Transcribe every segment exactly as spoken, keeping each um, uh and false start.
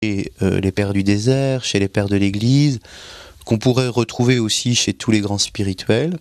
Et, euh, les pères du désert, chez les pères de l'Église, qu'on pourrait retrouver aussi chez tous les grands spirituels.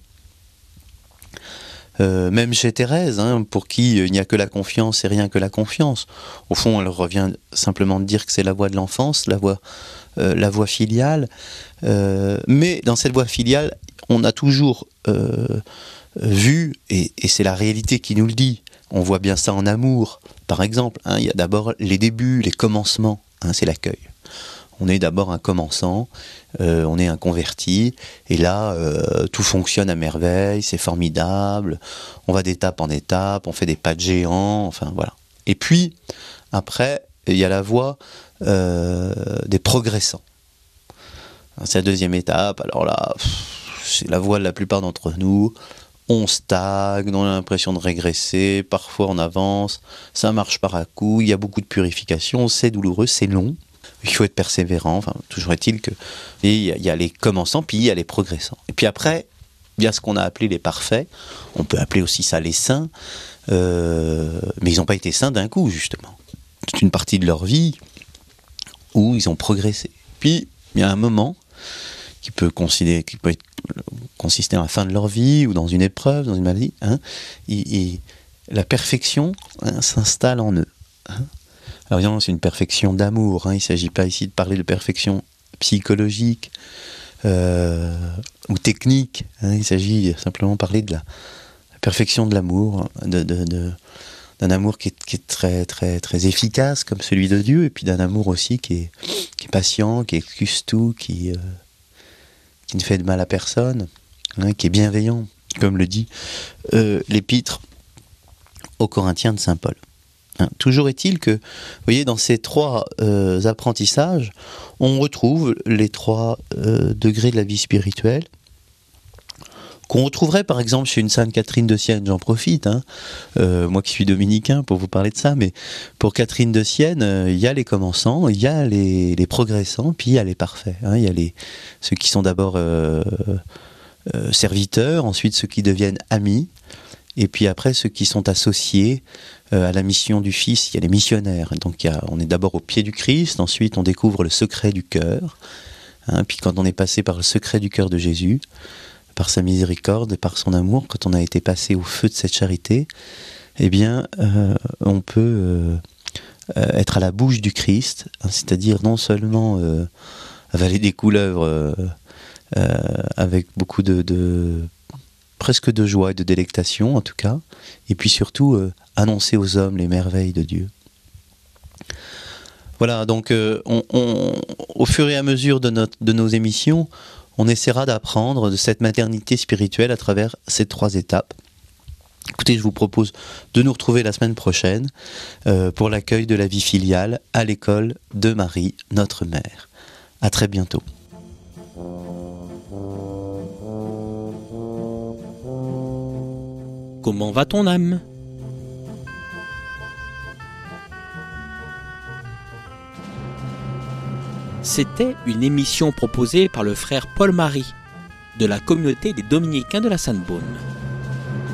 Euh, même chez Thérèse, hein, pour qui il n'y a que la confiance et rien que la confiance. Au fond, elle revient simplement de dire que c'est la voie de l'enfance, la voie, euh, la voie filiale. Euh, mais dans cette voie filiale, on a toujours euh, vu, et, et c'est la réalité qui nous le dit, on voit bien ça en amour, par exemple, hein, il y a d'abord les débuts, les commencements, hein, c'est l'accueil. On est d'abord un commençant, euh, on est un converti, et là, euh, tout fonctionne à merveille, c'est formidable, on va d'étape en étape, on fait des pas de géant, enfin voilà. Et puis, après, il y a la voie euh, des progressants. C'est la deuxième étape, alors là, pff, c'est la voie de la plupart d'entre nous, on stagne, on a l'impression de régresser, parfois on avance, ça marche par à coup, il y a beaucoup de purification, c'est douloureux, c'est long. Il faut être persévérant, enfin, toujours est-il que... Et il y, a, il y a les commençants, puis il y a les progressants. Et puis après, il y a ce qu'on a appelé les parfaits, on peut appeler aussi ça les saints, euh, mais ils n'ont pas été saints d'un coup, justement. C'est une partie de leur vie où ils ont progressé. Puis, il y a un moment qui peut, considérer, qui peut être, consister à la fin de leur vie, ou dans une épreuve, dans une maladie, hein, et, et la perfection, hein, s'installe en eux. Hein. Alors évidemment, c'est une perfection d'amour, hein. Il ne s'agit pas ici de parler de perfection psychologique euh, ou technique, hein. Il s'agit simplement de parler de la, la perfection de l'amour, de, de, de, d'un amour qui est, qui est très, très, très efficace comme celui de Dieu, et puis d'un amour aussi qui est, qui est patient, qui excuse tout, qui, euh, qui ne fait de mal à personne, hein, qui est bienveillant, comme le dit euh, l'épître aux Corinthiens de saint Paul. Hein, toujours est-il que, vous voyez, dans ces trois euh, apprentissages, on retrouve les trois euh, degrés de la vie spirituelle, qu'on retrouverait par exemple chez une sainte Catherine de Sienne. J'en profite, hein, euh, moi qui suis dominicain, pour vous parler de ça, mais pour Catherine de Sienne, il euh, y a les commençants, il y a les, les progressants, puis il y a les parfaits. Il hein, y a les, ceux qui sont d'abord euh, euh, serviteurs, ensuite ceux qui deviennent amis, et puis après ceux qui sont associés euh, à la mission du Fils. Il y a les missionnaires. Donc il y a, on est d'abord au pied du Christ, ensuite on découvre le secret du cœur, hein, puis quand on est passé par le secret du cœur de Jésus, par sa miséricorde et par son amour, quand on a été passé au feu de cette charité, eh bien, euh, on peut euh, être à la bouche du Christ, hein, c'est-à-dire non seulement euh, avaler des couleuvres euh, euh, avec beaucoup de, de presque de joie et de délectation en tout cas, et puis surtout euh, annoncer aux hommes les merveilles de Dieu. Voilà, donc euh, on, on, au fur et à mesure de, notre, de nos émissions, on essaiera d'apprendre de cette maternité spirituelle à travers ces trois étapes. Écoutez, je vous propose de nous retrouver la semaine prochaine euh, pour l'accueil de la vie filiale à l'école de Marie, notre mère. À très bientôt. Comment va ton âme ? C'était une émission proposée par le frère Paul-Marie de la communauté des Dominicains de la Sainte-Beaune.